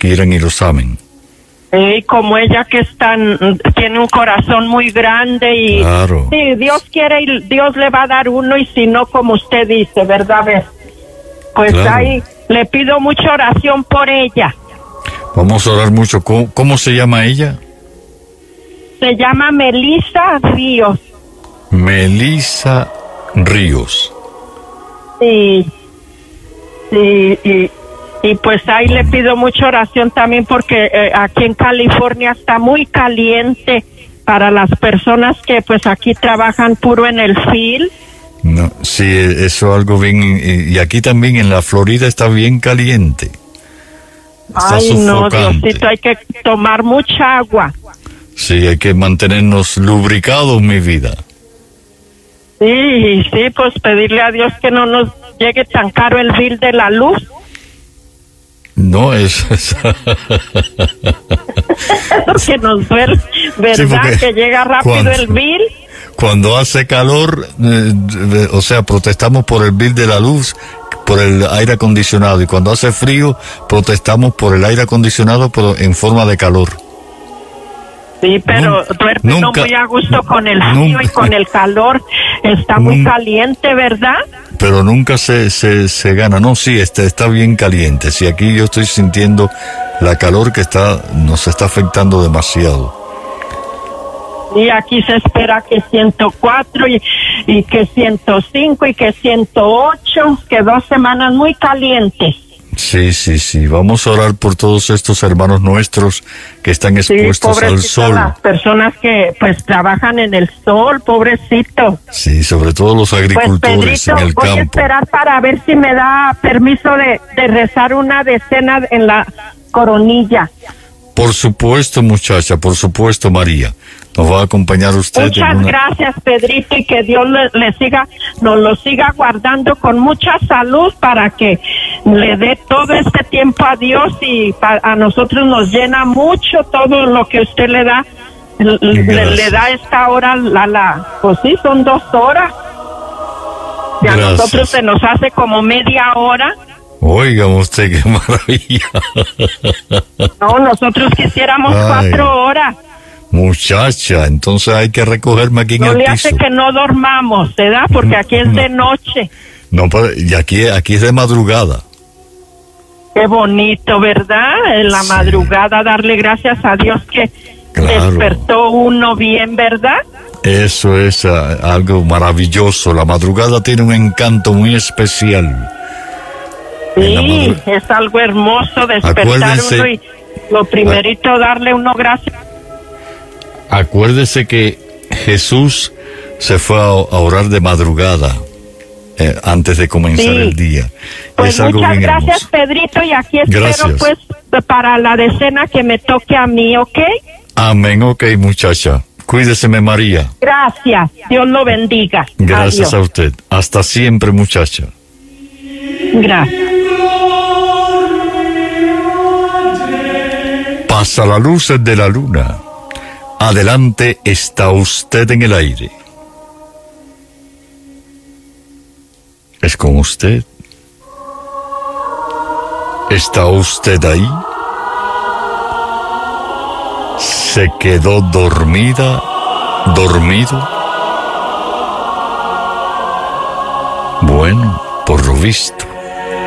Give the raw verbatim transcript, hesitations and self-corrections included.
quieren y los amen. Y como ella que es tan, tiene un corazón muy grande y claro. Sí, Dios quiere y Dios le va a dar uno, y si no, como usted dice, ¿verdad? ¿Ves? Pues claro. Ahí le pido mucha oración por ella. Vamos a orar mucho. ¿Cómo, cómo se llama ella? Se llama Melissa Ríos. Melissa Ríos. Sí, sí, y, y pues ahí le pido mucha oración también porque eh, aquí en California está muy caliente para las personas que pues aquí trabajan puro en el field. No, sí, eso es algo bien, y, y aquí también en la Florida está bien caliente. Está Ay, sofocante. No, Diosito, hay que tomar mucha agua. Sí, hay que mantenernos lubricados, mi vida. Sí, sí, pues pedirle a Dios que no nos llegue tan caro el bill de la luz. No, es... es que nos duele, ¿verdad? Sí, que llega rápido cuando, el bill. Cuando hace calor, eh, o sea, protestamos por el bill de la luz, por el aire acondicionado, y cuando hace frío, protestamos por el aire acondicionado, pero en forma de calor. Sí, pero duerme no muy a gusto con el frío nunca, y con el calor. Está muy nunca, caliente, ¿verdad? Pero nunca se, se, se gana. No, sí, este, está bien caliente. Sí, aquí yo estoy sintiendo la calor que está nos está afectando demasiado. Y aquí se espera que ciento cuatro y, y que ciento cinco y que ciento ocho, que dos semanas muy calientes. Sí, sí, sí. Vamos a orar por todos estos hermanos nuestros que están expuestos sí, al sol. Las personas que pues trabajan en el sol, pobrecito. Sí, sobre todo los agricultores pues, Pedrito, en el voy campo. Voy a esperar para ver si me da permiso de, de rezar una decena en la coronilla. Por supuesto, muchacha, por supuesto, María. Nos va a acompañar usted. Muchas una... gracias, Pedrito, y que Dios le, le siga, nos lo siga guardando con mucha salud para que le dé todo este tiempo a Dios, y pa, a nosotros nos llena mucho todo lo que usted le da, le, le da esta hora, la, la, pues sí, son dos horas. Y a gracias. Nosotros se nos hace como media hora. Oiga usted, qué maravilla. No, nosotros quisiéramos Ay. cuatro horas. Muchacha, entonces hay que recogerme aquí en no el piso. No le hace que no dormamos, ¿verdad? Porque aquí es no. de noche. No, pero y aquí, aquí es de madrugada. Qué bonito, ¿verdad? En la sí. madrugada darle gracias a Dios que claro. despertó uno bien, ¿verdad? Eso es uh, algo maravilloso. La madrugada tiene un encanto muy especial. Sí, es algo hermoso despertar Acuérdense, uno y lo primerito a, darle uno gracias. Acuérdese que Jesús se fue a, a orar de madrugada eh, antes de comenzar sí. el día. Pues es algo muchas bien gracias, hermoso. Pedrito, y aquí espero gracias. pues para la decena que me toque a mí, ¿ok? Amén, ok, muchacha. Cuídeseme, María. Gracias, Dios lo bendiga. Gracias Adiós. a usted. Hasta siempre, muchacha. Gracias. Pasa la luz de la luna. Adelante está usted en el aire. ¿Es con usted? ¿Está usted ahí? ¿Se quedó dormida, dormido? Bueno, por lo visto,